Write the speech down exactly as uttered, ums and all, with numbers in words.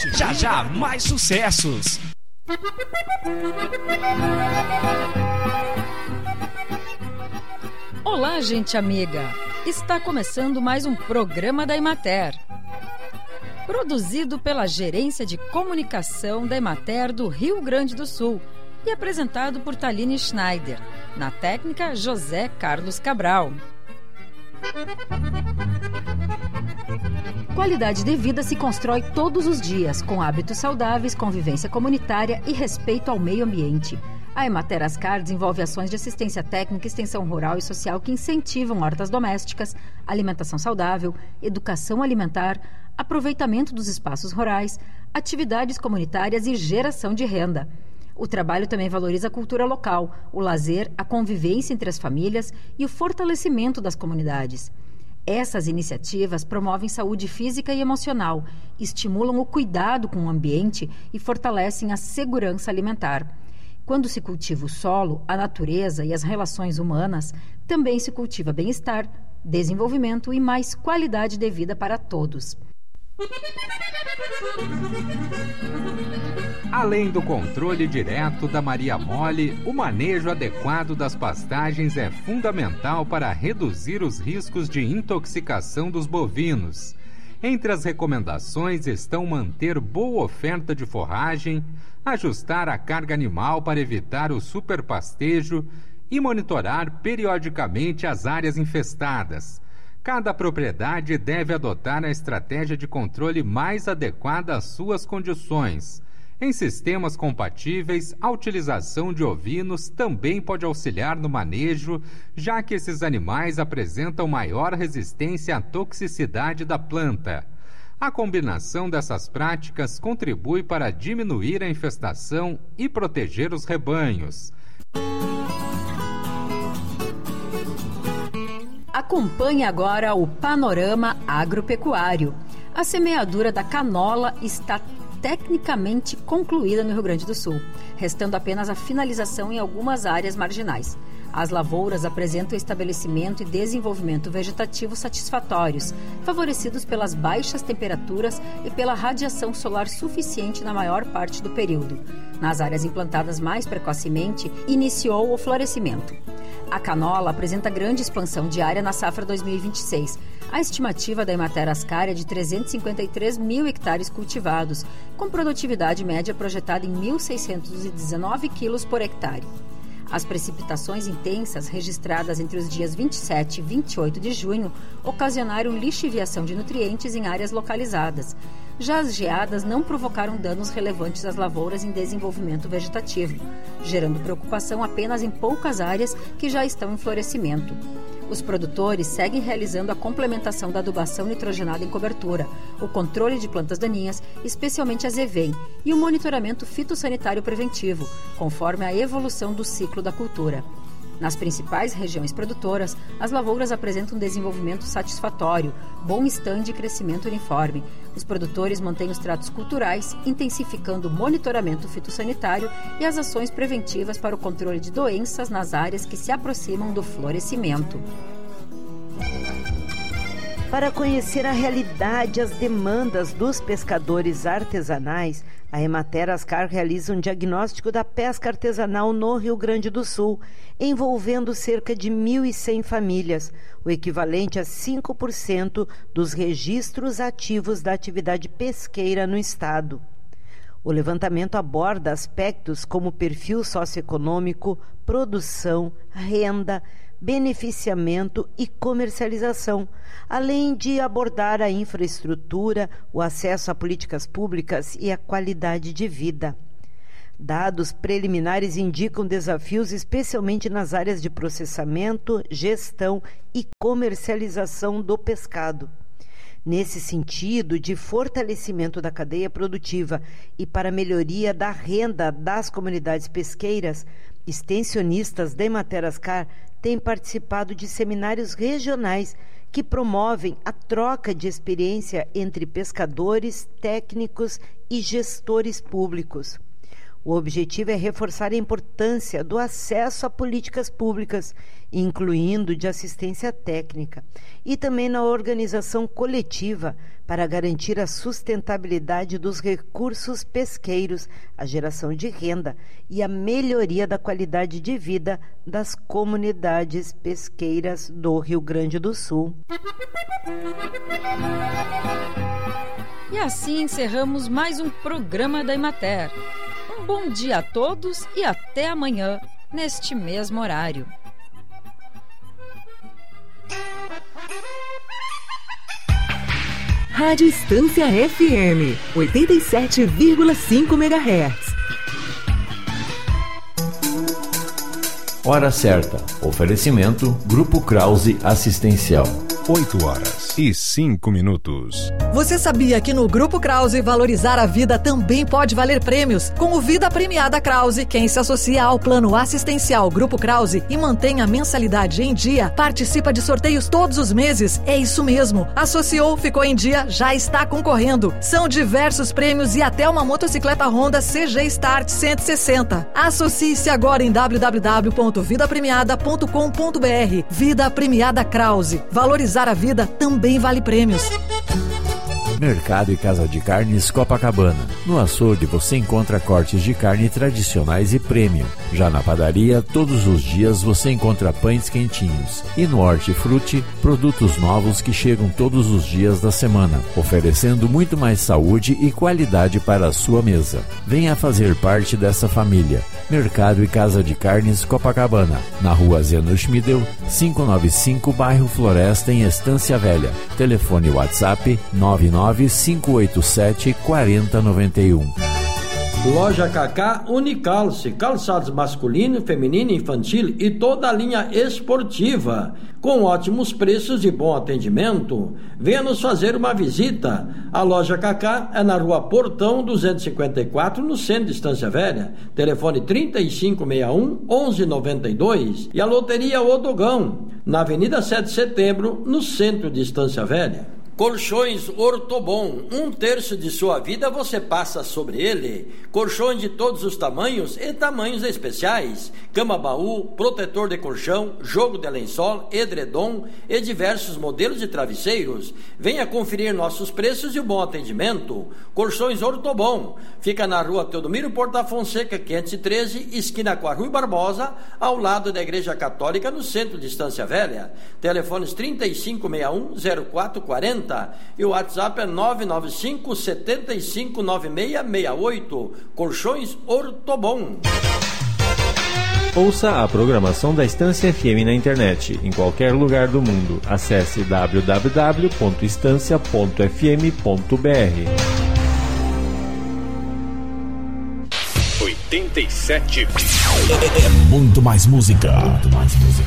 Já já, mais sucessos. Olá, gente amiga. Está começando mais um programa da Emater. Produzido pela Gerência de Comunicação da Emater do Rio Grande do Sul e apresentado por Thaline Schneider. Na técnica, José Carlos Cabral. Qualidade de vida se constrói todos os dias, com hábitos saudáveis, convivência comunitária e respeito ao meio ambiente. A Emater Ascar desenvolve ações de assistência técnica, extensão rural e social que incentivam hortas domésticas, alimentação saudável, educação alimentar, aproveitamento dos espaços rurais, atividades comunitárias e geração de renda. O trabalho também valoriza a cultura local, o lazer, a convivência entre as famílias e o fortalecimento das comunidades. Essas iniciativas promovem saúde física e emocional, estimulam o cuidado com o ambiente e fortalecem a segurança alimentar. Quando se cultiva o solo, a natureza e as relações humanas, também se cultiva bem-estar, desenvolvimento e mais qualidade de vida para todos. Além do controle direto da Maria Mole, o manejo adequado das pastagens é fundamental para reduzir os riscos de intoxicação dos bovinos. Entre as recomendações estão manter boa oferta de forragem, ajustar a carga animal para evitar o superpastejo e monitorar periodicamente as áreas infestadas. Cada propriedade deve adotar a estratégia de controle mais adequada às suas condições. Em sistemas compatíveis, a utilização de ovinos também pode auxiliar no manejo, já que esses animais apresentam maior resistência à toxicidade da planta. A combinação dessas práticas contribui para diminuir a infestação e proteger os rebanhos. Acompanhe agora o panorama agropecuário. A semeadura da canola está tecnicamente concluída no Rio Grande do Sul, restando apenas a finalização em algumas áreas marginais. As lavouras apresentam estabelecimento e desenvolvimento vegetativo satisfatórios, favorecidos pelas baixas temperaturas e pela radiação solar suficiente na maior parte do período. Nas áreas implantadas mais precocemente, iniciou o florescimento. A canola apresenta grande expansão de área na safra dois mil e vinte e seis. A estimativa da Emater Ascar é de trezentos e cinquenta e três mil hectares cultivados, com produtividade média projetada em mil seiscentos e dezenove quilos por hectare. As precipitações intensas registradas entre os dias vinte e sete e vinte e oito de junho ocasionaram lixiviação de nutrientes em áreas localizadas. Já as geadas não provocaram danos relevantes às lavouras em desenvolvimento vegetativo, gerando preocupação apenas em poucas áreas que já estão em florescimento. Os produtores seguem realizando a complementação da adubação nitrogenada em cobertura, o controle de plantas daninhas, especialmente a Zevém, e o monitoramento fitossanitário preventivo, conforme a evolução do ciclo da cultura. Nas principais regiões produtoras, as lavouras apresentam um desenvolvimento satisfatório, bom estande e crescimento uniforme. Os produtores mantêm os tratos culturais, intensificando o monitoramento fitossanitário e as ações preventivas para o controle de doenças nas áreas que se aproximam do florescimento. Para conhecer a realidade e as demandas dos pescadores artesanais, a Emater Ascar realiza um diagnóstico da pesca artesanal no Rio Grande do Sul, envolvendo cerca de mil e cem famílias, o equivalente a cinco por cento dos registros ativos da atividade pesqueira no estado. O levantamento aborda aspectos como perfil socioeconômico, produção, renda, beneficiamento e comercialização, além de abordar a infraestrutura, o acesso a políticas públicas e a qualidade de vida. Dados preliminares indicam desafios especialmente nas áreas de processamento, gestão e comercialização do pescado. Nesse sentido de fortalecimento da cadeia produtiva e para melhoria da renda das comunidades pesqueiras, extensionistas da Emater Ascar têm participado de seminários regionais que promovem a troca de experiência entre pescadores, técnicos e gestores públicos. O objetivo é reforçar a importância do acesso a políticas públicas, incluindo de assistência técnica, e também na organização coletiva para garantir a sustentabilidade dos recursos pesqueiros, a geração de renda e a melhoria da qualidade de vida das comunidades pesqueiras do Rio Grande do Sul. E assim encerramos mais um programa da Emater. Um bom dia a todos e até amanhã, neste mesmo horário. Rádio Estância F M, oitenta e sete vírgula cinco megahertz. Hora certa. Oferecimento Grupo Krause Assistencial. oito horas e cinco minutos. Você sabia que no Grupo Krause valorizar a vida também pode valer prêmios? Com o Vida Premiada Krause, quem se associa ao plano assistencial Grupo Krause e mantém a mensalidade em dia, participa de sorteios todos os meses. É isso mesmo. Associou, ficou em dia, já está concorrendo. São diversos prêmios e até uma motocicleta Honda C G Start cento e sessenta. Associe-se agora em w w w ponto vida premiada ponto com ponto b r. Vida Premiada Krause. Valorizar a vida também vale prêmios. Mercado e Casa de Carnes Copacabana. No açougue você encontra cortes de carne tradicionais e premium. Já na padaria, todos os dias você encontra pães quentinhos. E no Hortifruti, produtos novos que chegam todos os dias da semana, oferecendo muito mais saúde e qualidade para a sua mesa. Venha fazer parte dessa família. Mercado e Casa de Carnes Copacabana, na rua Zeno Schmidel, quinhentos e noventa e cinco, bairro Floresta, em Estância Velha. Telefone WhatsApp nove nove cinco oito sete quatro zero nove um. Loja Cacá Unicalce, calçados masculino, feminino, infantil e toda a linha esportiva, com ótimos preços e bom atendimento. Venha nos fazer uma visita. A Loja Cacá é na rua Portão duzentos e cinquenta e quatro, no centro de Estância Velha. Telefone trinta e cinco sessenta e um, onze noventa e dois. E a Loteria Odogão, na Avenida sete de Setembro, no centro de Estância Velha. Colchões Ortobon, um terço de sua vida você passa sobre ele. Colchões de todos os tamanhos e tamanhos especiais. Cama baú, protetor de colchão, jogo de lençol, edredom e diversos modelos de travesseiros. Venha conferir nossos preços e o bom atendimento. Colchões Ortobon, fica na rua Teodomiro Porta Fonseca, quinhentos e treze, esquina com a Rui Barbosa, ao lado da Igreja Católica, no centro de Estância Velha. Telefones trinta e cinco sessenta e um, zero quatro quarenta. E o WhatsApp é nove nove cinco, sete cinco, nove seis seis oito. Colchões Ortobon. Ouça a programação da Estância F M na internet, em qualquer lugar do mundo. Acesse w w w ponto estância ponto f m ponto b r. oitenta e sete é muito mais música. Muito mais música.